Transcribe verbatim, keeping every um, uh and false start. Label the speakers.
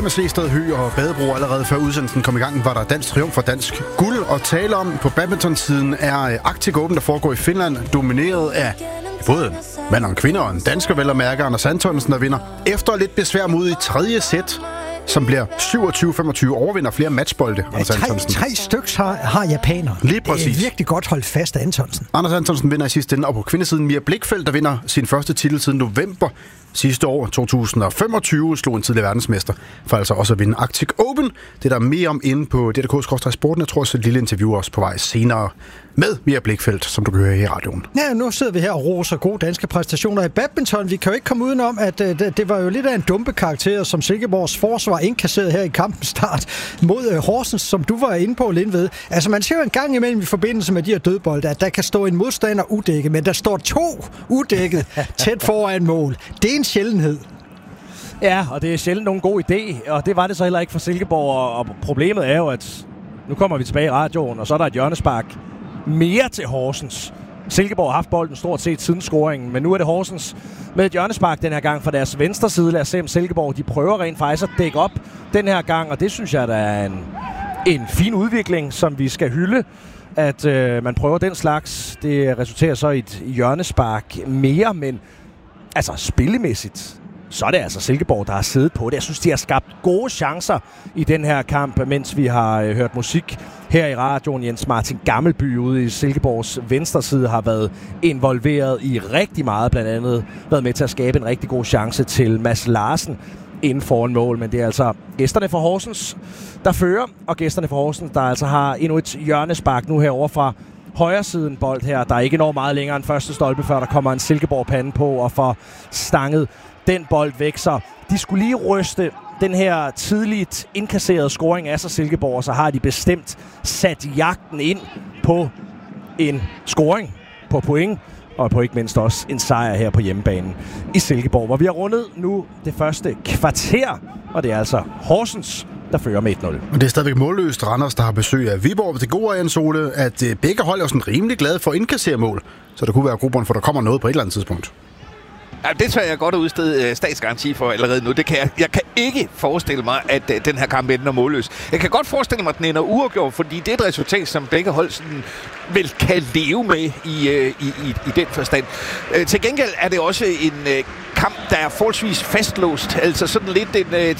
Speaker 1: med Sehested, Høg og Badebro. Allerede før udsendelsen kom i gang, var der dansk triumf for dansk guld at tale om. På badminton-siden er Arctic Open, der foregår i Finland, domineret af både mand og kvinder, og en dansker vel at mærke, Anders Antonsen, der vinder. Efter lidt besvær mod i tredje sæt, som bliver syvogtyve femogtyve, overvinder flere matchbolde, Anders
Speaker 2: ja, tre,
Speaker 1: Antonsen.
Speaker 2: Tre stykker har, har japanere.
Speaker 1: Lige præcis.
Speaker 2: Det er virkelig godt holdt fast af Antonsen.
Speaker 1: Anders Antonsen vinder i sidste ende, og på kvindesiden Mia Blichfeldt, der vinder sin første titel siden november sidste år, to tusind og femogtyve, slog en tidligere verdensmester for altså også at vinde Arctic Open. Det er der mere om inde på D D K skråstreg sporten. Jeg tror også et lille interview også på vej senere med Mia Blichfeldt, som du kan høre i radioen.
Speaker 2: Ja, nu sidder vi her og roser gode danske præstationer i badminton. Vi kan jo ikke komme udenom, at uh, det, det var jo lidt af en dumpe karakter, som Silkeborgs forsvar indkasserede her i kampens start mod uh, Horsens, som du var inde på, Lindved. Altså, man ser jo en gang imellem i forbindelse med de her dødbolde, at der kan stå en modstander udækket, men der står to udækket tæt foran mål. Det er en sjældenhed.
Speaker 3: Ja, og det er sjældent nogen god idé, og det var det så heller ikke for Silkeborg, og problemet er jo, at nu kommer vi tilbage i radioen, og så er der et hjørnespark mere til Horsens. Silkeborg har haft bolden stort set siden scoringen, men nu er det Horsens med et hjørnespark den her gang fra deres venstre side. Lad os se, om Silkeborg de prøver rent faktisk at dække op den her gang, og det synes jeg, der er en, en fin udvikling, som vi skal hylde, at øh, man prøver den slags. Det resulterer så i et hjørnespark mere, men altså spillemæssigt, så er det altså Silkeborg, der har siddet på det. Jeg synes, de har skabt gode chancer i den her kamp, mens vi har øh, hørt musik her i radioen. Jens Martin Gammelby ude i Silkeborgs venstre side har været involveret i rigtig meget, blandt andet været med til at skabe en rigtig god chance til Mads Larsen inden for en mål. Men det er altså gæsterne fra Horsens, der fører, og gæsterne fra Horsens, der altså har endnu et hjørnespark nu herovre fra højre siden bold her. Der er ikke når meget længere end første stolpe, før der kommer en Silkeborg-pande på og får stanget den bold væk. Så de skulle lige ryste den her tidligt indkasserede scoring af sig Silkeborg, og så har de bestemt sat jagten ind på en scoring på point, og på ikke mindst også en sejr her på hjemmebanen i Silkeborg, hvor vi har rundet nu det første kvarter, og det er altså Horsens, der fører med et nul.
Speaker 1: Og det er stadigvæk målløst. Randers, der har besøg af Viborg. Det gode er, Jens Ole, at begge hold er sådan rimelig glade for at indkassere mål, så der kunne være grobund for, der kommer noget på et eller andet tidspunkt.
Speaker 4: Ja, det tør jeg godt at udstede statsgaranti for allerede nu. Det kan jeg, jeg kan ikke forestille mig, at uh, den her kamp ender målløs. Jeg kan godt forestille mig, at den ender uafgjort, fordi det er et resultat, som begge hold sådan, vel kan leve med i, uh, i, i, i den forstand. Uh, til gengæld er det også en uh, kamp, der er forholdsvis fastlåst. Altså sådan lidt en uh,